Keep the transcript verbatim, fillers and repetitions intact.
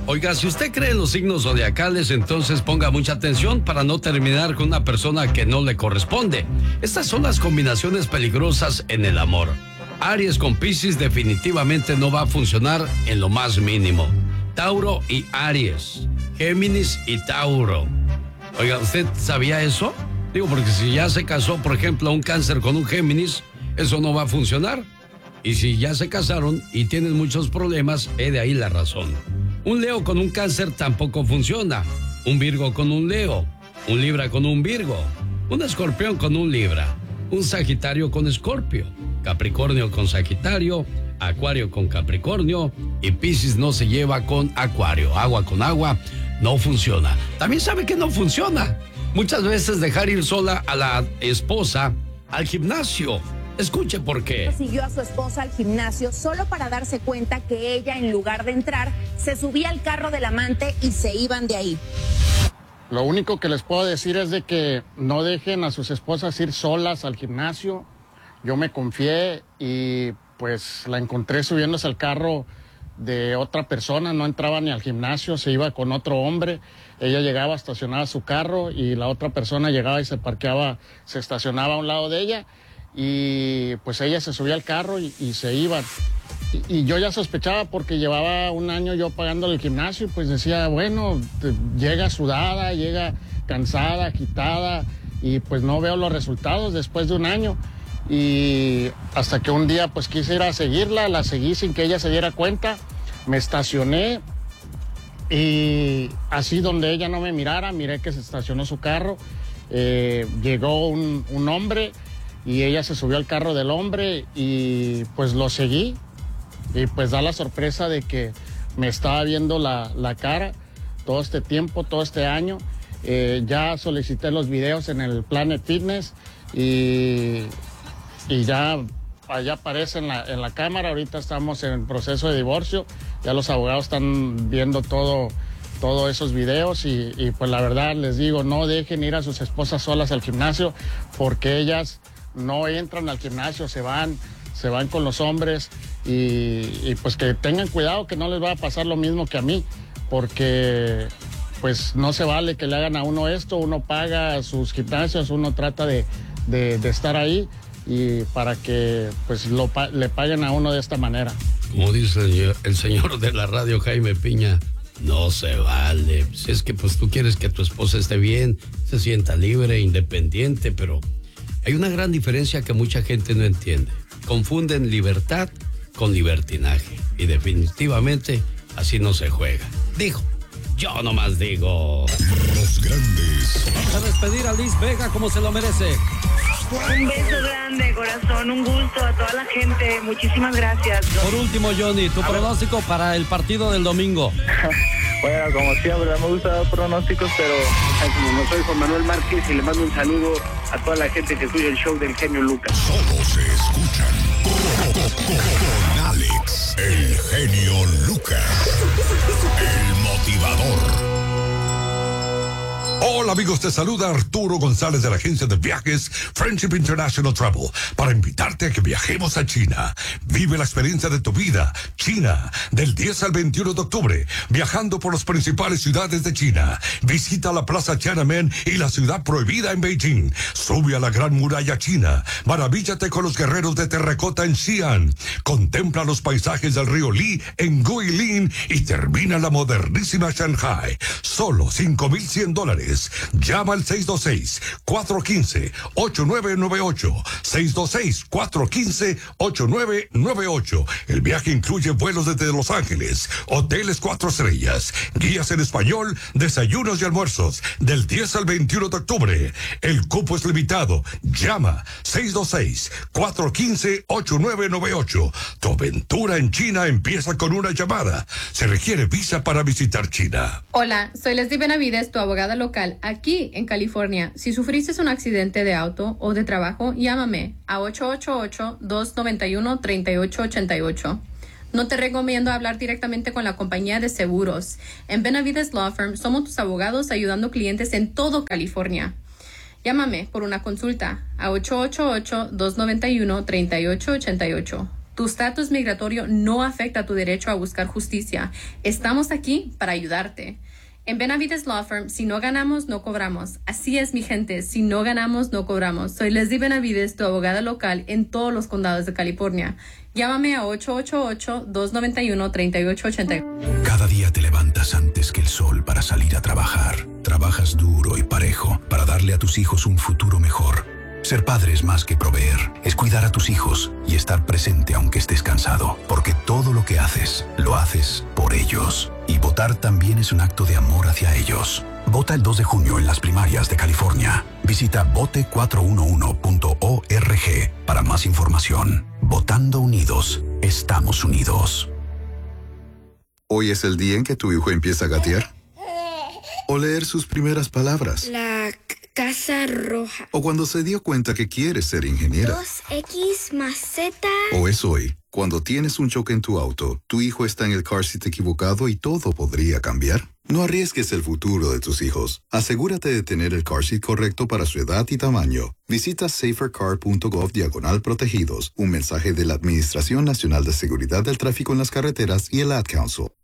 Oiga, si usted cree en los signos zodiacales, entonces ponga mucha atención para no terminar con una persona que no le corresponde. Estas son las combinaciones peligrosas en el amor. Aries con Piscis definitivamente no va a funcionar en lo más mínimo. Tauro y Aries. Géminis y Tauro. Oiga, ¿usted sabía eso? Digo, porque si ya se casó, por ejemplo, un Cáncer con un Géminis, eso no va a funcionar. Y si ya se casaron y tienen muchos problemas, he de ahí la razón. Un Leo con un Cáncer tampoco funciona. Un Virgo con un Leo. Un Libra con un Virgo. Un Escorpión con un Libra. Un Sagitario con Escorpio. Capricornio con Sagitario. Acuario con Capricornio. Y Piscis no se lleva con Acuario. Agua con agua no funciona. También sabe que no funciona. Muchas veces dejar ir sola a la esposa al gimnasio. Escuche por qué. Siguió a su esposa al gimnasio solo para darse cuenta que ella, en lugar de entrar, se subía al carro del amante y se iban de ahí. Lo único que les puedo decir es de que no dejen a sus esposas ir solas al gimnasio. Yo me confié y pues la encontré subiéndose al carro de otra persona, no entraba ni al gimnasio, se iba con otro hombre. Ella llegaba, estacionaba su carro y la otra persona llegaba y se parqueaba, se estacionaba a un lado de ella. Y pues ella se subía al carro y, y se iba. Y, y yo ya sospechaba porque llevaba un año yo pagándole el gimnasio y pues decía, bueno, te, llega sudada, llega cansada, agitada y pues no veo los resultados después de un año. Y hasta que un día pues quise ir a seguirla, la seguí sin que ella se diera cuenta, me estacioné y así donde ella no me mirara, miré que se estacionó su carro, eh, llegó un, un hombre y ella se subió al carro del hombre y pues lo seguí y pues da la sorpresa de que me estaba viendo la, la cara todo este tiempo, todo este año. Eh, ya solicité los videos en el Planet Fitness y, y ya allá aparece en la, en la cámara. Ahorita estamos en proceso de divorcio, ya los abogados están viendo todo todos esos videos y, y pues la verdad les digo, no dejen ir a sus esposas solas al gimnasio porque ellas no entran al gimnasio, se van, se van con los hombres y, y pues que tengan cuidado que no les va a pasar lo mismo que a mí, porque pues no se vale que le hagan a uno esto, uno paga sus gimnasios, uno trata de, de, de estar ahí y para que pues lo, le paguen a uno de esta manera. Como dice el, el señor de la radio, Jaime Piña, no se vale. Es que pues tú quieres que tu esposa esté bien, se sienta libre, independiente, pero hay una gran diferencia que mucha gente no entiende. Confunden libertad con libertinaje. Y definitivamente así no se juega. Digo, yo nomás digo. Los grandes. Vamos a despedir a Liz Vega como se lo merece. Un beso grande, corazón, un gusto a toda la gente. Muchísimas gracias. Por último, Johnny, tu pronóstico para el partido del domingo. Bueno, como siempre, me gusta dar pronósticos, pero como no soy Juan Manuel Márquez y le mando un saludo a toda la gente que escucha el show del genio Lucas. Solo se escuchan con, con Alex, el genio Lucas, el motivador. Hola amigos, te saluda Arturo González de la agencia de viajes Friendship International Travel para invitarte a que viajemos a China. Vive la experiencia de tu vida. China, del diez al veintiuno de octubre, viajando por las principales ciudades de China. Visita la Plaza Tiananmen y la ciudad prohibida en Beijing. Sube a la Gran Muralla China. Maravíllate con los guerreros de terracota en Xi'an. Contempla los paisajes del río Li en Guilin y termina en la modernísima Shanghai. Solo cinco mil cien dólares. Llama al seis dos seis, cuatro uno cinco, ocho nueve nueve ocho. seis dos seis, cuatro uno cinco, ocho nueve nueve ocho. El viaje incluye vuelos desde Los Ángeles, hoteles cuatro estrellas, guías en español, desayunos y almuerzos, del diez al veintiuno de octubre. El cupo es limitado. Llama seis dos seis, cuatro uno cinco, ocho nueve nueve ocho. Tu aventura en China empieza con una llamada. Se requiere visa para visitar China. Hola, soy Leslie Benavides, tu abogada local aquí en California. Si sufriste un accidente de auto o de trabajo, llámame a ocho ocho ocho, dos nueve uno, tres ocho ocho ocho. No te recomiendo hablar directamente con la compañía de seguros. En Benavides Law Firm somos tus abogados ayudando clientes en todo California. Llámame por una consulta a ocho ocho ocho, dos nueve uno, tres ocho ocho ocho. Tu estatus migratorio no afecta tu derecho a buscar justicia. Estamos aquí para ayudarte. En Benavides Law Firm, si no ganamos, no cobramos. Así es, mi gente, si no ganamos, no cobramos. Soy Leslie Benavides, tu abogada local en todos los condados de California. Llámame a ocho ocho ocho, dos nueve uno, tres ocho ocho ocho. Cada día te levantas antes que el sol para salir a trabajar. Trabajas duro y parejo para darle a tus hijos un futuro mejor. Ser padre es más que proveer, es cuidar a tus hijos y estar presente aunque estés cansado, porque todo lo que haces, lo haces por ellos. Y votar también es un acto de amor hacia ellos. Vota el dos de junio en las primarias de California. Visita vote cuatro uno uno punto org para más información. Votando unidos, estamos unidos. Hoy es el día en que tu hijo empieza a gatear. O leer sus primeras palabras. La casa roja. O cuando se dio cuenta que quiere ser ingeniera. dos equis más zeta. O es hoy, cuando tienes un choque en tu auto, tu hijo está en el car seat equivocado y todo podría cambiar. No arriesgues el futuro de tus hijos. Asegúrate de tener el car seat correcto para su edad y tamaño. Visita safercar punto gov diagonal protegidos. Un mensaje de la Administración Nacional de Seguridad del Tráfico en las Carreteras y el Ad Council.